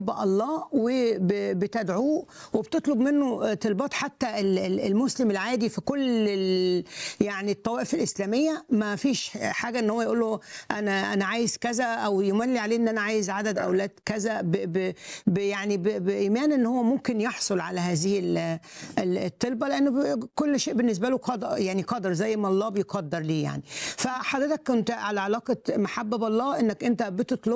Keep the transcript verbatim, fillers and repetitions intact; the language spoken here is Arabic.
الله وبتدعوه وبتطلب منه طلبات. حتى ال- ال- المسلم العادي في كل ال- يعني الطوائف الإسلامية ما فيش حاجة ان هو يقول له انا انا عايز كذا، او يملي عليه ان انا عايز عدد اولاد كذا، ب ب ب يعني ب بايمان ان هو ممكن يحصل على هذه ال- ال- الطلبة، لانه ب- كل شيء بالنسبة له قدر، يعني قدر زي ما الله بيقدر ليه يعني. فحضرتك كنت على علاقة محبة بالله، انك انت بتطلب